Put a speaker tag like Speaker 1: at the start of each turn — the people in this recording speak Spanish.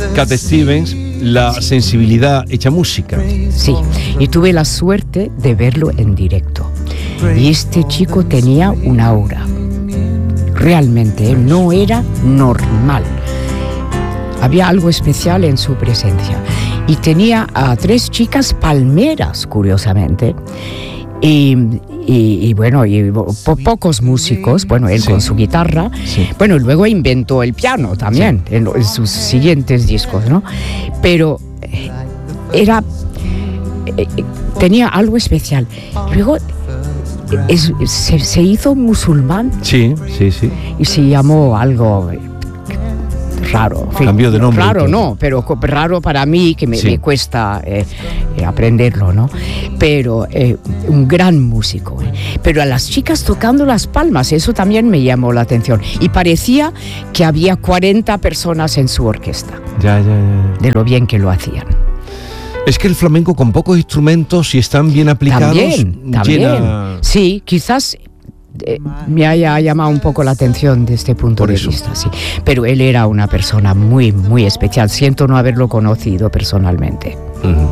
Speaker 1: Cat Stevens, la sensibilidad hecha música.
Speaker 2: Sí, y tuve la suerte de verlo en directo. Y este chico tenía un aura. Realmente, no era normal. Había algo especial en su presencia. Y tenía a 3 chicas palmeras, curiosamente. Y bueno, pocos músicos, bueno, él con su guitarra, bueno, luego inventó el piano también en sus siguientes discos, ¿no? Pero tenía algo especial. Luego se hizo musulmán.
Speaker 1: Sí.
Speaker 2: Y se llamó algo raro.
Speaker 1: Cambió de nombre.
Speaker 2: Raro no, pero raro para mí, que me cuesta aprenderlo, ¿no? Pero un gran músico. Pero a las chicas tocando las palmas, eso también me llamó la atención. Y parecía que había 40 personas en su orquesta.
Speaker 1: Ya.
Speaker 2: De lo bien que lo hacían.
Speaker 1: Es que el flamenco con pocos instrumentos, si están bien aplicados,
Speaker 2: también. Sí, quizás me haya llamado un poco la atención de este punto de vista, sí. Pero él era una persona muy, muy especial. Siento no haberlo conocido personalmente.